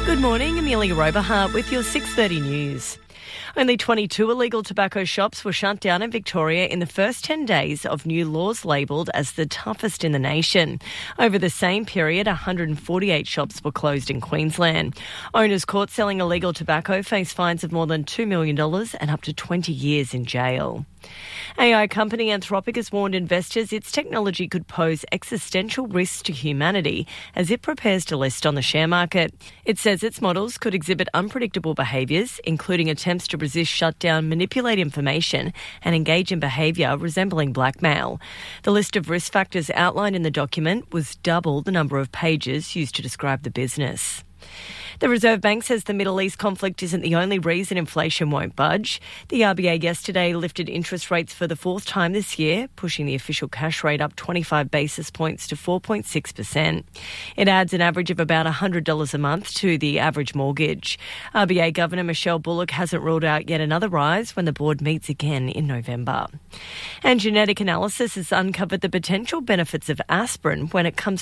Good morning, Amelia Roberhart with your 6:30 news. Only 22 illegal tobacco shops were shut down in Victoria in the first 10 days of new laws labelled as the toughest in the nation. Over the same period, 148 shops were closed in Queensland. Owners caught selling illegal tobacco face fines of more than $2 million and up to 20 years in jail. AI company Anthropic has warned investors its technology could pose existential risks to humanity as it prepares to list on the share market. It says its models could exhibit unpredictable behaviours, including attempts to resist shutdown, manipulate information and engage in behaviour resembling blackmail. The list of risk factors outlined in the document was double the number of pages used to describe the business. The Reserve Bank says the Middle East conflict isn't the only reason inflation won't budge. The RBA yesterday lifted interest rates for the fourth time this year, pushing the official cash rate up 25 basis points to 4.6%. It adds an average of about $100 a month to the average mortgage. RBA Governor Michelle Bullock hasn't ruled out yet another rise when the board meets again in November. And genetic analysis has uncovered the potential benefits of aspirin when it comes